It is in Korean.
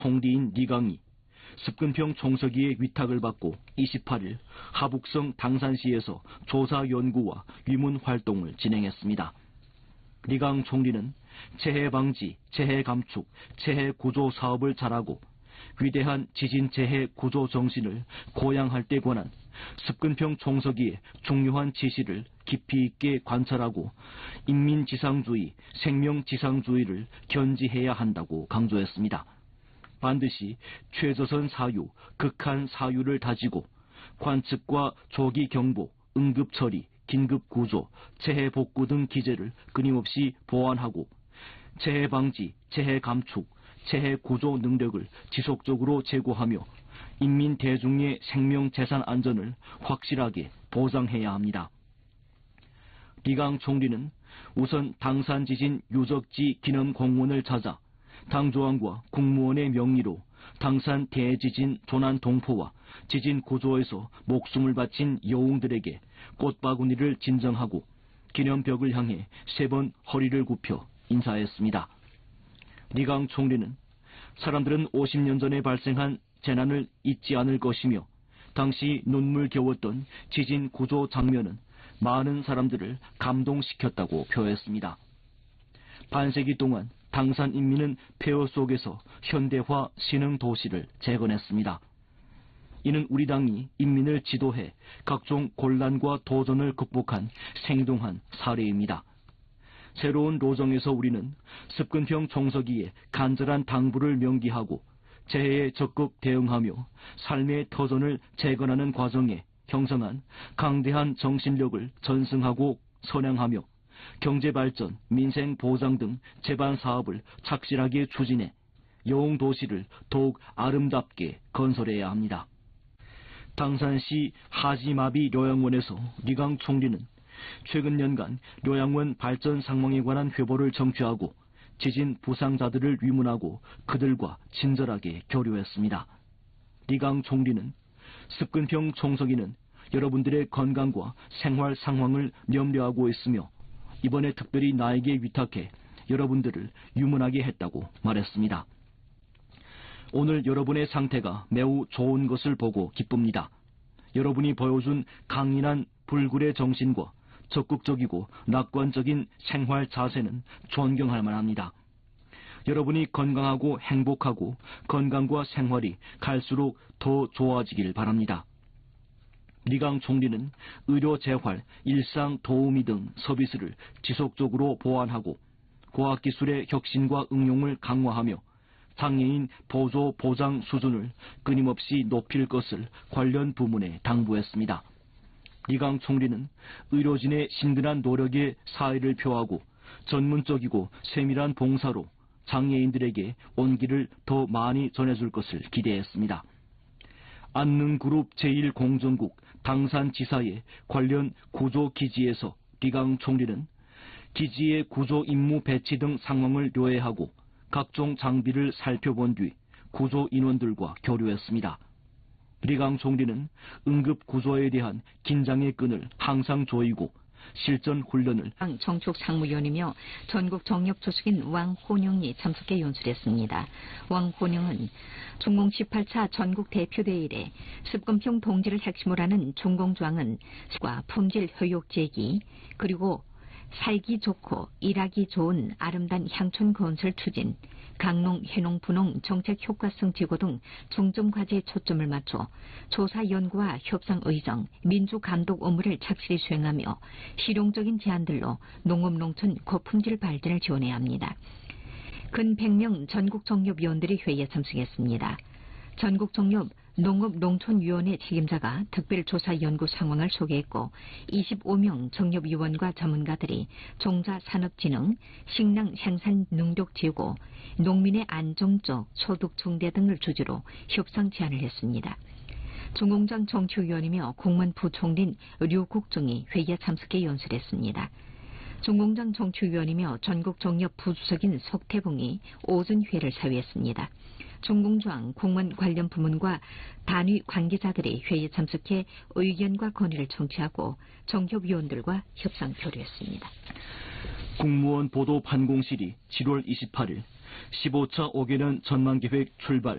총리인 리강이 습근평 총서기의 위탁을 받고 28일 하북성 당산시에서 조사 연구와 위문 활동을 진행했습니다. 리강 총리는 재해 방지, 재해 감축, 재해 구조 사업을 잘하고 위대한 지진 재해 구조 정신을 고양할 때 관한 습근평 총서기의 중요한 지시를 깊이 있게 관찰하고 인민지상주의, 생명지상주의를 견지해야 한다고 강조했습니다. 반드시 최저선 사유, 극한 사유를 다지고 관측과 조기 경보, 응급 처리, 긴급 구조, 재해 복구 등 기제를 끊임없이 보완하고 재해 방지, 재해 감축, 재해 구조 능력을 지속적으로 제고하며 인민 대중의 생명 재산 안전을 확실하게 보장해야 합니다. 리강 총리는 우선 당산 지진 유적지 기념 공원을 찾아 당조항과 국무원의 명의로 당산 대지진 조난 동포와 지진 구조에서 목숨을 바친 여웅들에게 꽃바구니를 진정하고 기념벽을 향해 3번 허리를 굽혀 인사했습니다. 리강 총리는 사람들은 50년 전에 발생한 재난을 잊지 않을 것이며 당시 눈물겨웠던 지진 구조 장면은 많은 사람들을 감동시켰다고 표했습니다. 반세기 동안 당산 인민은 폐허 속에서 현대화 신흥 도시를 재건했습니다. 이는 우리 당이 인민을 지도해 각종 곤란과 도전을 극복한 생동한 사례입니다. 새로운 로정에서 우리는 습근평 총서기의 간절한 당부를 명기하고 재해에 적극 대응하며 삶의 터전을 재건하는 과정에 형성한 강대한 정신력을 전승하고 선양하며 경제발전, 민생보장 등 제반 사업을 착실하게 추진해 여웅도시를 더욱 아름답게 건설해야 합니다. 당산시 하지마비 료양원에서 리강 총리는 최근 년간 료양원 발전 상황에 관한 회보를 정취하고 지진 부상자들을 위문하고 그들과 친절하게 교류했습니다. 리강 총리는 습근평 총서기는 여러분들의 건강과 생활 상황을 염려하고 있으며 이번에 특별히 나에게 위탁해 여러분들을 유문하게 했다고 말했습니다. 오늘 여러분의 상태가 매우 좋은 것을 보고 기쁩니다. 여러분이 보여준 강인한 불굴의 정신과 적극적이고 낙관적인 생활 자세는 존경할 만합니다. 여러분이 건강하고 행복하고 건강과 생활이 갈수록 더 좋아지길 바랍니다. 리강 총리는 의료 재활, 일상 도우미 등 서비스를 지속적으로 보완하고 과학기술의 혁신과 응용을 강화하며 장애인 보조 보장 수준을 끊임없이 높일 것을 관련 부문에 당부했습니다. 리강 총리는 의료진의 신든한 노력에 사의를 표하고 전문적이고 세밀한 봉사로 장애인들에게 온기를 더 많이 전해줄 것을 기대했습니다. 안능그룹 제1공정국 당산지사의 관련 구조기지에서 리강 총리는 기지의 구조 임무 배치 등 상황을 요해하고 각종 장비를 살펴본 뒤 구조 인원들과 교류했습니다. 리강 총리는 응급 구조에 대한 긴장의 끈을 항상 조이고 실전 훈련을 정축 상무위원이며 전국 정력 조직인 왕혼영이 참석해 연설했습니다. 왕혼영은 중공 18차 전국 대표대회 이래 습근평 동지를 핵심으로 하는 중공조항은 품질 효육 제기 그리고 살기 좋고 일하기 좋은 아름다운 향촌 건설 추진, 강농, 해농, 분농 정책 효과성 지고 등 중점 과제에 초점을 맞춰 조사 연구와 협상 의정, 민주 감독 업무를 착실히 수행하며 실용적인 제안들로 농업 농촌 고품질 발전을 지원해야 합니다. 근 100명 전국 정협위원들이 회의에 참석했습니다. 전국 정협 농업농촌위원회 책임자가 특별조사 연구 상황을 소개했고 25명 정협위원과 전문가들이 종자산업진흥, 식량 생산 능력 제고, 농민의 안정적 소득 증대 등을 주제로 협상 제안을 했습니다. 중공장 정치위원이며 공무원 부총리인 류국정이 회의에 참석해 연설했습니다. 중공장 정치위원이며 전국정협 부주석인 석태봉이 오전 회의를 사회했습니다. 중공장 공무원 관련 부문과 단위 관계자들이 회의에 참석해 의견과 건의를 청취하고 정협위원들과 협상 교류했습니다. 국무원 보도 판공실이 7월 28일 15차 5개년 전망계획 출발